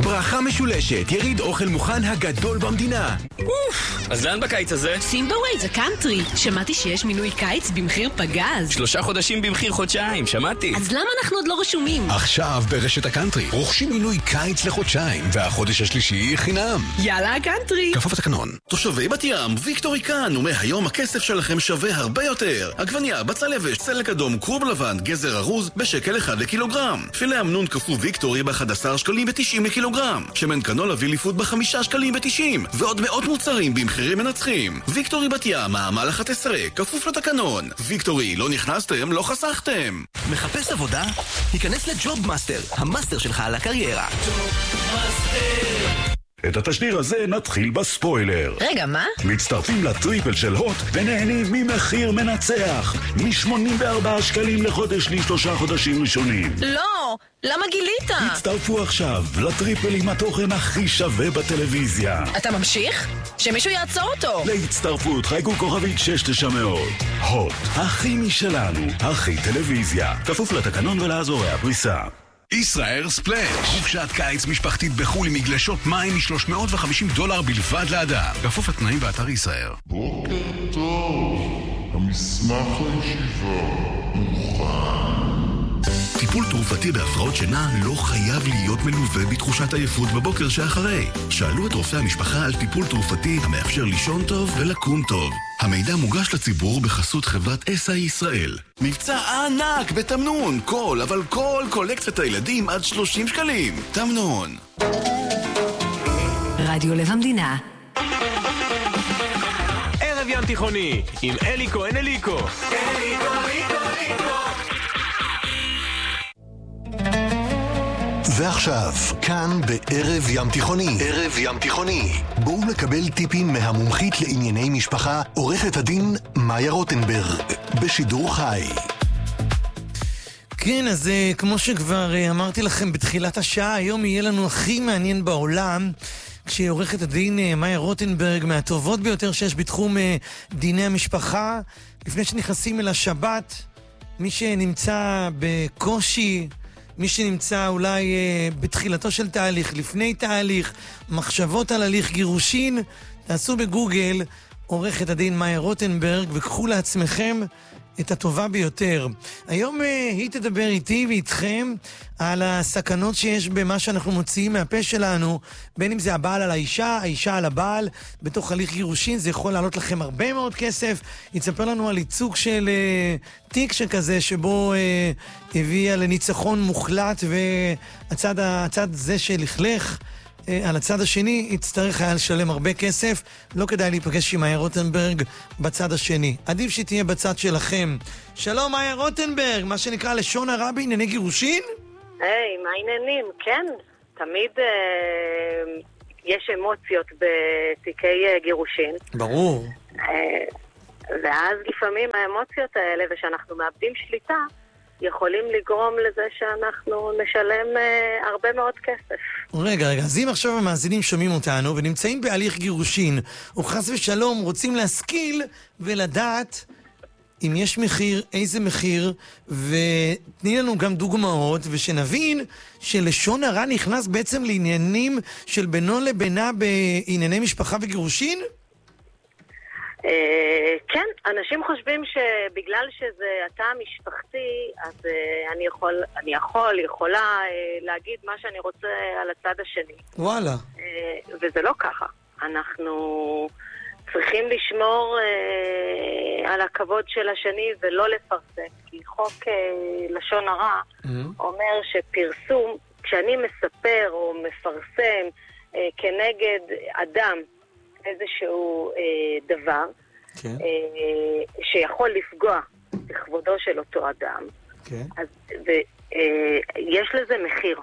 ברכה משולשת, יריד אוכל מוכן הגדול במדינה. אז לאן בקיץ הזה? סימבלוויי, זה קאנטרי. שמעתי שיש מינוי קיץ במחיר פגז. 3 חודשים במחיר חודשיים, שמעתי. אז למה אנחנו עוד לא רשומים? עכשיו ברשת הקאנטרי, רוכשים מינוי קיץ לחודשיים, והחודש השלישי חינם. יאללה, הקאנטרי. כפוף לתקנון. תושבי בת ים, ויקטורי כאן, ומהיום הכסף שלכם שווה הרבה יותר. עגבניה, בצל יבש, צלק אדום, קרוב לבן, גזר ארוז, בשקל 1 לקילוגרם. פילה אמנון קפוא ויקטורי ב-11 שקלים ו-90 לקילוגרם. שמן קנולה ויליפוד ב-5 שקלים ו-90. ועוד מאות מוצרים במחירים מנצחים. ויקטורי בת ים, מעמל 11, כפוף לתקנון. ויקטורי, לא נכנסתם, לא חסכתם. מחפש עבודה? היכנס לג'וב מאסטר, המאסטר שלך על הקריירה. את התשדיר הזה נתחיל בספוילר. רגע, מה? מצטרפים לטריפל של הוט ונהנים ממחיר מנצח. מ-84 שקלים לחודש ל3 חודשים ראשונים. לא, למה גילית? הצטרפו עכשיו לטריפל עם התוכן הכי שווה בטלוויזיה. אתה ממשיך? שמישהו יעצור אותו. להצטרפות חייגו כוכבית 6900. הוט, הכי משלנו, הכי טלוויזיה. כפוף לתקנון ולאזורי הפריסה. ישראל ספלאש, חופשת קיץ משפחתית בחול עם מגלשות מים $350 בלבד לאדם. כפוף לתנאים באתר ישראל. בוקר טוב, המסמך לישיבה מוכן. טיפול תרופתי בהפרעות שינה לא חייב להיות מלווה בתחושת עייפות בבוקר שאחרי. שאלו את רופא המשפחה על טיפול תרופתי המאפשר לישון טוב ולקום טוב. המידע מוגש לציבור בחסות חברת SI ישראל. מבצע ענק בתמנון, כל קולקציית הילדים עד 30 שקלים. תמנון. רדיו לב המדינה. ערב ים תיכוני עם אלי כהן אליקו. ועכשיו, כאן בערב ים תיכוני. ערב ים תיכוני. בואו לקבל טיפים מהמומחית לענייני משפחה, עורכת הדין מאיה רוטנברג, בשידור חי. כן, אז כמו שכבר אמרתי לכם בתחילת השעה, היום יהיה לנו הכי מעניין בעולם, כשעורכת הדין מאיה רוטנברג, מהטובות ביותר שיש בתחום דיני המשפחה. לפני שנכנסים אל השבת, מי שנמצא בקושי, מי שנמצא אולי בתחילתו של תהליך, לפני תהליך, מחשבות על הליך גירושין, תעשו בגוגל עורכת הדין מאיה רוטנברג וקחו לעצמכם את הטובה ביותר. היום היא תדבר איתי ואיתכם על הסכנות שיש במה שאנחנו מוציאים מהפה שלנו, בין אם זה הבעל על האישה, האישה על הבעל, בתוך הליך גירושין. זה יכול לעלות לכם הרבה מאוד כסף. יתספר לנו על ייצוג של תיק שכזה, שבו הביאה לניצחון מוחלט, והצד זה שלכלך על הצד השני יצטרך היה לשלם הרבה כסף. לא כדאי להיפגש עם מאיה רוטנברג בצד השני, עדיף שתהיה בצד שלכם. שלום מאיה רוטנברג, מה שנקרא לשון הרע בענייני גירושין? היי, מה העניינים? כן, תמיד יש אמוציות בתיקי גירושין. ברור. ואז לפעמים האמוציות האלה, ושאנחנו מאבדים שליטה, יכולים לגרום לזה שאנחנו נשלם הרבה מאוד כסף. רגע, אז אם עכשיו המאזינים שומעים אותנו ונמצאים בהליך גירושין, או חס ושלום רוצים להשכיל ולדעת אם יש מחיר, איזה מחיר, ותני לנו גם דוגמאות, ושנבין שלשון הרע נכנס בעצם לעניינים של בינו לבינה בענייני משפחה וגירושין? כן, אנשים חושבים שבגלל שזה התא המשפחתי, אז אני יכולה להגיד מה שאני רוצה על הצד השני. וואלה. וזה לא ככה. אנחנו צריכים לשמור על הכבוד של השני ולא לפרסם. כי חוק לשון הרע אומר שפרסום, כשאני מספר או מפרסם כנגד אדם איזשהו דבר שיכול לפגוע בכבודו של אותו אדם, אז יש לזה מחיר,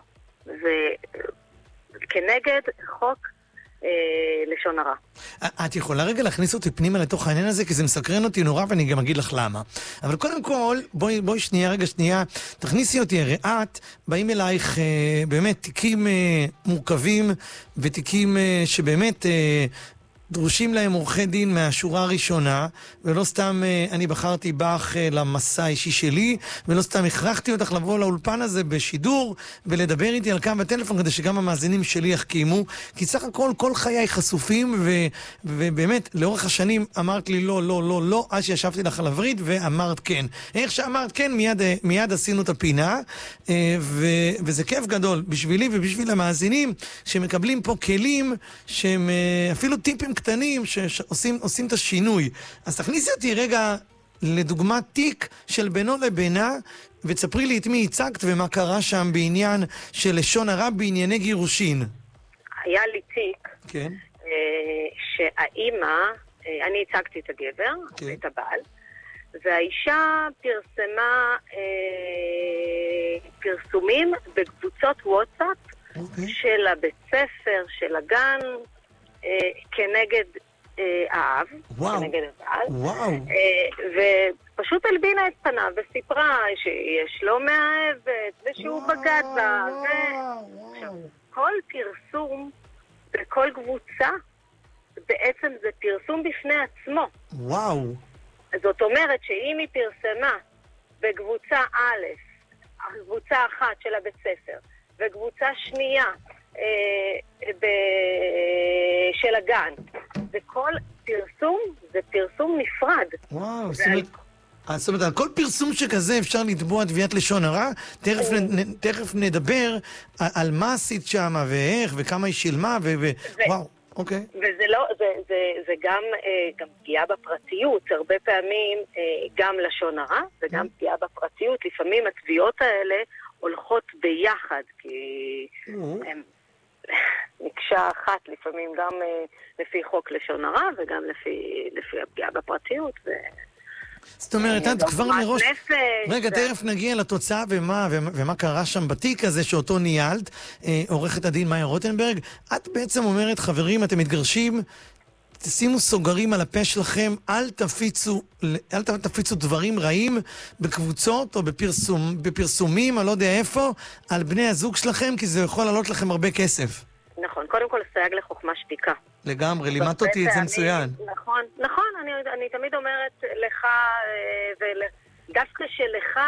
וכנגד חוק לשון הרע. את יכולה רגע להכניס אותי פנימה לתוך העניין הזה, כי זה מסקרן אותי נורא ואני גם אגיד לך למה. אבל קודם כל, בואי שנייה, תכניסי אותי, הרי את, באים אלייך באמת תיקים מורכבים, ותיקים שבאמת דרושים להם עורכי דין מהשורה הראשונה, ולא סתם אני בחרתי בך למסע האישי שלי, ולא סתם הכרחתי אותך לבוא לאולפן הזה בשידור, ולדבר איתי על קו הטלפון, כדי שגם המאזינים שלי יחכימו, כי סך הכל כל חיי חשופים, ובאמת, לאורך השנים אמרת לי לא, לא, לא, לא, אז שישבתי לך על הברית, ואמרת כן. איך שאמרת כן, מיד עשינו את הפינה, וזה כיף גדול בשבילי ובשביל המאזינים, שמקבלים פה כלים, שהם אפילו טיפים קטנים שעושים את השינוי. אז תכניסי אותי רגע לדוגמה תיק של בינו לבינה, ותספרי לי את מי הצגת ומה קרה שם בעניין של לשון הרע בענייני גירושין. היה לי תיק, כן. שהאימא, אני הצגתי את הגבר, כן. את הבעל, והאישה פרסמה פרסומים בקבוצות וואטסאפ, אוקיי. של הבית ספר, של הגן, כנגד האב, כנגד הבעל, ופשוט הלבינה את פניו וסיפרה שיש לו מאהבת ושהוא בגד בה. כל פרסום בכל קבוצה בעצם זה פרסום בפני עצמו. וואו. זאת אומרת שאם היא פרסמה בקבוצה א', קבוצה אחת של הבית ספר, וקבוצה שנייה של הגן, וכל פרסום זה פרסום נפרד. וואו, זאת אומרת, על כל פרסום שכזה אפשר לתבוע תביעת לשון הרע. תכף נדבר על מה עשית שם ואיך וכמה היא שילמה וואו, אוקיי. וזה לא, זה גם פגיעה בפרטיות, הרבה פעמים גם לשון הרע וגם פגיעה בפרטיות. לפעמים התביעות האלה הולכות ביחד, כי הם נקשה אחת, לפעמים גם לפי חוק לשון הרע וגם לפי הפגיעה בפרטיות. זאת אומרת, את כבר מראש... רגע, תכף נגיע לתוצאה ומה קרה שם בתיק הזה שאותו ניהלת, עורכת הדין מאיה רוטנברג. את בעצם אומרת, חברים, אתם מתגרשים, תשימו סוגרים על הפה שלכם, אל תפיצו דברים רעים בקבוצות או בפרסומים, אני לא יודע איפה, על בני הזוג שלכם, כי זה יכול לעלות לכם הרבה כסף. נכון, קודם כל סייג לחוכמה שתיקה. לגמרי, לימדת אותי את זה מצוין. נכון, אני תמיד אומרת לך, דווקא שלך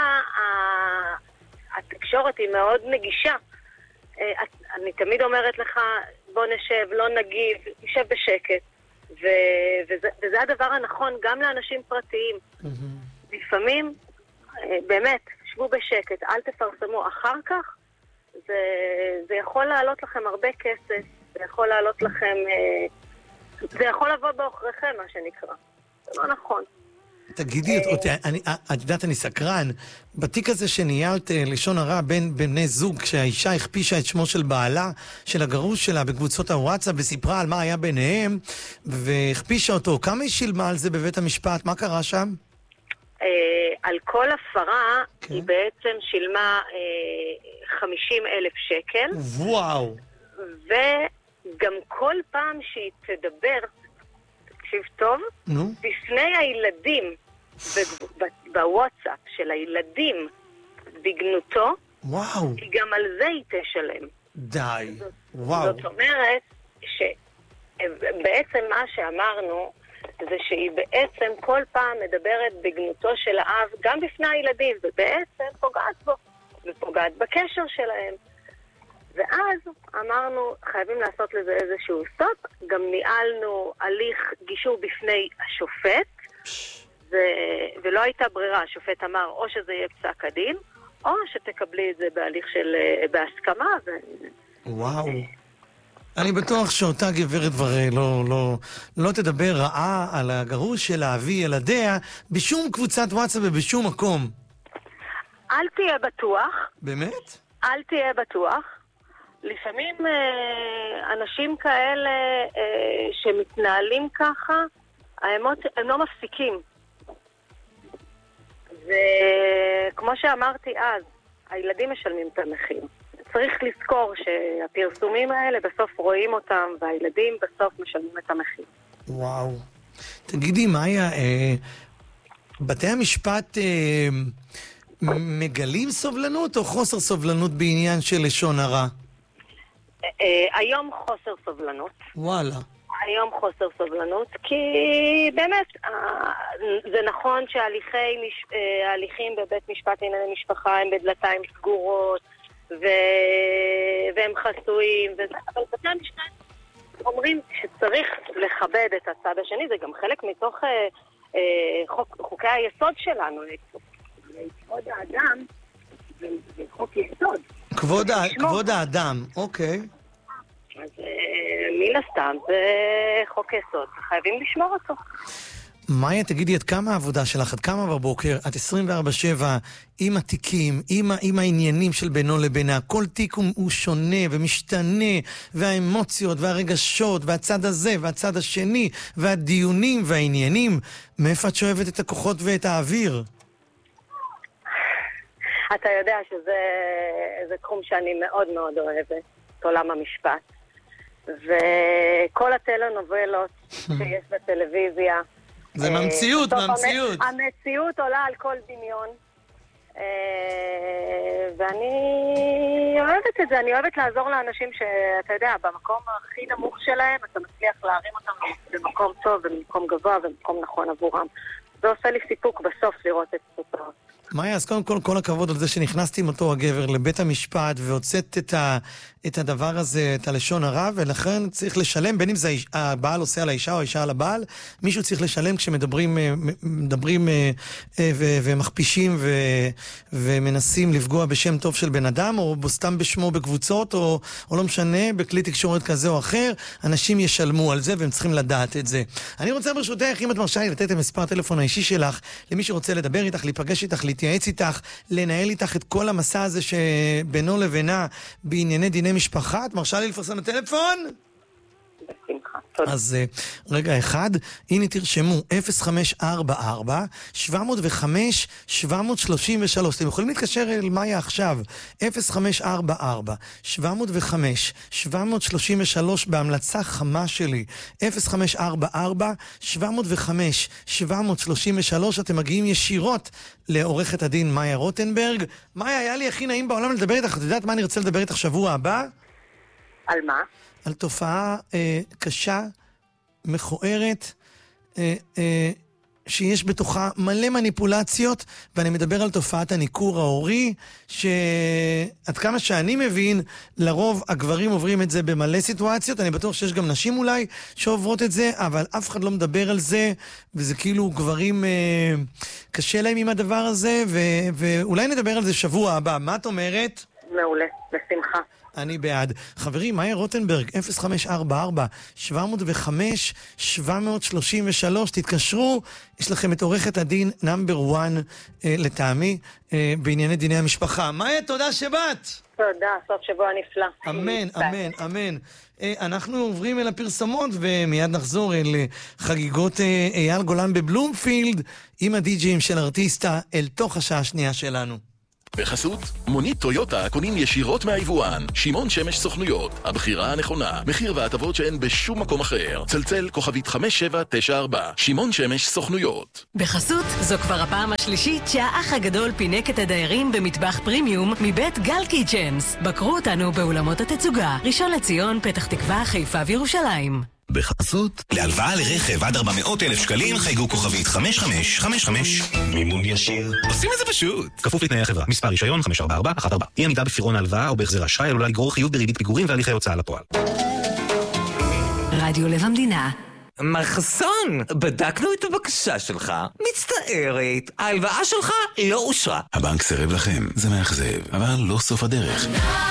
התקשורת היא מאוד נגישה. אני תמיד אומרת לך, בוא נשב, לא נגיב, נשב בשקט. וזה הדבר הנכון גם לאנשים פרטיים. לפעמים, באמת, שבו בשקט, אל תפרסמו אחר כך, זה יכול לעלות לכם הרבה כסף, זה יכול לעלות לכם, זה יכול לבוא באוכריכם, מה שנקרא. זה לא נכון. תגידי, את יודעת, אני סקרן, בתיק הזה שניהלת לשון הרע בין בני זוג, כשהאישה הכפישה את שמו של בעלה, של הגרוש שלה, בקבוצות הוואטסאפ, וסיפרה על מה היה ביניהם, והכפישה אותו, כמה היא שילמה על זה בבית המשפט? מה קרה שם? על כל הפרה היא בעצם שילמה 50,000 שקל. וואו. וגם כל פעם שהיא תדבר, תקשיב טוב, בפני הילדים בוואטסאפ של הילדים בגנותו, וואו. היא גם על זה היא תשלם. די. וואו. זאת אומרת שבעצם מה שאמרנו זה שהיא בעצם כל פעם מדברת בגנותו של האב גם בפני הילדים, ובעצם פוגעת בו ופוגעת בקשר שלהם. ואז אמרנו, חייבים לעשות לזה איזשהו סוף. גם ניהלנו הליך גישור בפני השופט, ולא הייתה ברירה. השופט אמר, או שזה יהיה פסק הדין, או שתקבלי את זה בהליך של בהסכמה. וואו. אני בטוח שאותה גברת כבר לא תדבר רעה על הגרוש של להביא ילדיה בשום קבוצת וואטסאפ ובשום מקום. אל תהיה בטוח. באמת? אל תהיה בטוח. לפעמים אנשים כאלה שמתנהלים ככה, הם לא מפסיקים. וכמו שאמרתי אז, הילדים משלמים את המחיר. צריך לזכור שהפרסומים האלה בסוף רואים אותם, והילדים בסוף משלמים את המחיר. וואו. תגידי, מאיה, בתי המשפט מגלים סובלנות או חוסר סובלנות בעניין של לשון הרע? היום חוסר סובלנות. וואלה. היום חוסר סובלנות, כי באמת, זה נכון שההליכים בבית משפט לענייני משפחה הם בדלתיים סגורות, והם חסויים, אבל בתי המשפט אומרים שצריך לכבד את הצד השני, זה גם חלק מתוך חוקי היסוד שלנו, כבוד האדם, זה חוק יסוד. כבוד האדם, אוקיי. אז מן הסתם זה חוק יסוד, חייבים לשמור אותו. מאיה, תגידי, עד כמה העבודה שלך, עד כמה בבוקר, את 24/7 עם התיקים, עם העניינים של בינו לבינה, כל תיק הוא שונה ומשתנה, והאמוציות והרגשות, והצד הזה והצד השני, והדיונים והעניינים, מאיפה את שואבת את הכוחות ואת האוויר? אתה יודע שזה תחום שאני מאוד מאוד אוהבת, את עולם המשפט. וכל הטלנובלות שיש בטלוויזיה, זה מהמציאות. המציאות עולה על כל דמיון. ואני אוהבת את זה, אני אוהבת לעזור לאנשים שאתה יודע, במקום הכי נמוך שלהם, אתה מצליח להרים אותם במקום טוב, במקום גבוה, במקום נכון עבורם. זה עושה לי סיפוק בסוף לראות את התוצאות. מאיה, אז קודם כל הכבוד על זה שנכנסתי עם אותו הגבר לבית המשפט והוצאת את הדבר הזה, את הלשון הרע, ולכן צריך לשלם, בין אם זה הבעל עושה על האישה או האישה על הבעל, מישהו צריך לשלם כשמדברים ומכפישים ומנסים לפגוע בשם טוב של בן אדם, או סתם בשמו בקבוצות, או לא משנה, בכלי תקשורת כזה או אחר, אנשים ישלמו על זה והם צריכים לדעת את זה. אני רוצה ברשותך, אם את מרשה לי לתת את מספר הטלפון האישי שלך, למי שרוצה לדבר איתך, להיפגש איתך, להתייעץ איתך, לנהל איתך את כל המסע הזה שבינו לבינה בענייני דיני משפחה. את מרשה לי לפרסם הטלפון? בשמחה, תודה. אז רגע אחד, הנה תרשמו 0544-705-733. אתם יכולים להתקשר אל מאיה עכשיו, 0544-705-733 בהמלצה חמה שלי, 0544-705-733. אתם מגיעים ישירות לעורכת הדין מאיה רוטנברג. מאיה, היה לי הכי נעים בעולם לדבר איתך. את יודעת מה אני רוצה לדבר איתך שבוע הבא? על מה? על תופעה קשה, מכוערת, שיש בתוכה מלא מניפולציות, ואני מדבר על תופעת הניכור ההורי, שעד כמה שאני מבין, לרוב הגברים עוברים את זה במלא סיטואציות, אני בטוח שיש גם נשים אולי שעוברות את זה, אבל אף אחד לא מדבר על זה, וזה כאילו גברים קשה להם עם הדבר הזה, ואולי נדבר על זה שבוע הבא. מה את אומרת? מעולה, בשמחה. אני בעד. חברים, מאיה רוטנברג, 0544-705-733, תתקשרו, יש לכם את עורכת הדין נאמבר 1 לטעמי, בענייני דיני המשפחה. מאיה, תודה שבאת. תודה, סוף שבוע נפלא. אמן, אמן, אמן. אנחנו עוברים אל הפרסומות, ומיד נחזור אל חגיגות אייל גולן בבלומפילד, עם הדי-ג'ים של ארטיסטה, אל תוך השעה השנייה שלנו. בחסות, מונית טויוטה קונים ישירות מהיבואן. שמעון שמש סוכנויות, הבחירה הנכונה, מחיר והטבות שאין בשום מקום אחר. צלצל כוכבית 5794. שמעון שמש סוכנויות. בחסות, זו כבר הפעם השלישית שהאח הגדול פינק את הדיירים במטבח פרימיום מבית גל קיצ'נס. בקרו אותנו באולמות התצוגה, ראשון לציון, פתח תקווה, חיפה וירושלים. בחסות, להלוואה לרכב עד 400,000 שקלים חייגו כוכבית 5555. מימון ישיר. עושים את זה פשוט. כפוף לתנאי החברה. מספר רישיון 54414. אי עמידה בפירעון ההלוואה או בהחזר אשראי עלולה לגרור חיוב בריבית פיגורים והליכי הוצאה לפועל. רדיו לב המדינה. מחסון, בדקנו את הבקשה שלך. מצטערת, ההלוואה שלך לא אושרה. הבנק סירב לכם, זה מאכזב, אבל לא סוף הדרך.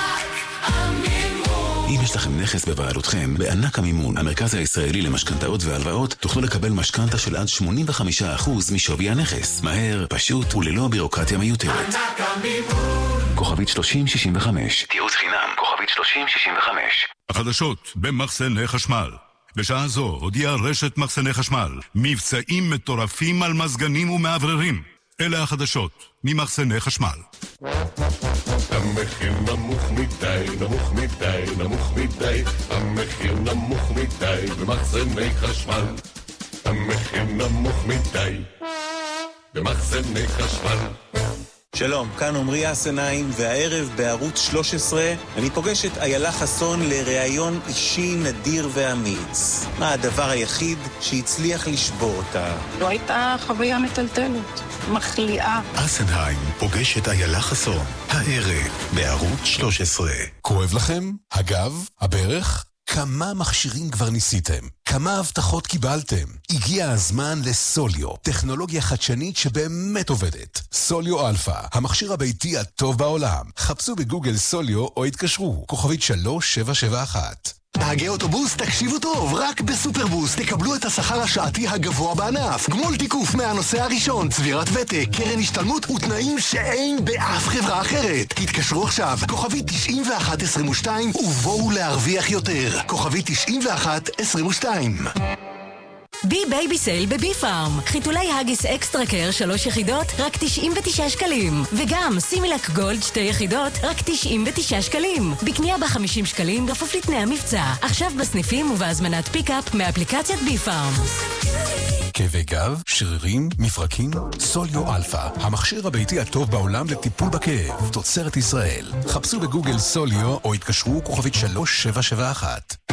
אם יש לכם נכס בבעלותכם, בענק המימון, המרכז הישראלי למשכנתאות והלוואות, תוכלו לקבל משכנתה של עד 85% משווי הנכס. מהר, פשוט וללא בירוקרטיה מיותרת. ענק המימון. כוכבית 3065. תיעוץ חינם, כוכבית 3065. החדשות במחסני חשמל. בשעה זו הודיעה רשת מחסני חשמל מבצעים מטורפים על מזגנים ומעבררים. אלה החדשות ממחסני חשמל. המחיר נמוך מדי, נמוך מדי, נמוך מדי. המחיר נמוך מדי במחסני חשמל. המחיר נמוך מדי במחסני חשמל. שלום, כאן עמרי אסנאים, והערב בערוץ 13 אני פוגש את איילה חסון לראיון אישי נדיר ואמיץ. מה הדבר היחיד שהצליח לשבור אותה? לא הייתה חוויה מטלטלת, מחליאה. אסנאים פוגש את איילה חסון, הערב בערוץ 13. כואב לכם? הגב? הברך? כמה מכשירים כבר ניסיתם? כמה הבטחות קיבלתם? הגיע הזמן לסוליו, טכנולוגיה חדשנית שבאמת עובדת. סוליו אלפא, המכשיר הביתי הטוב בעולם. חפשו בגוגל סוליו או התקשרו, כוכבית 3771. נהגי אוטובוס, תקשיבו טוב, רק בסופרבוס תקבלו את השכר השעתי הגבוה בענף. גמול תיקוף מהנושא הראשון, צבירת ותק, קרן השתלמות ותנאים שאין באף חברה אחרת. התקשרו עכשיו, כוכבית 9122 ובואו להרוויח יותר. כוכבית 9122. בי בייבי סייל בבי פארם. חיתולי הגיס אקסטרה קר 3 יחידות, רק 99 שקלים. וגם סימילק גולד 2 יחידות, רק 99 שקלים. בקנייה ב50 שקלים, בכפוף לתנאי המבצע. עכשיו בסניפים ובהזמנת פיקאפ מאפליקציית בי פארם. כאבי גב, שרירים, מפרקים, סוליו אלפא, המכשיר הביתי הטוב בעולם לטיפול בכאב. תוצרת ישראל. חפשו בגוגל סוליו או התקשרו כוכבית 3771.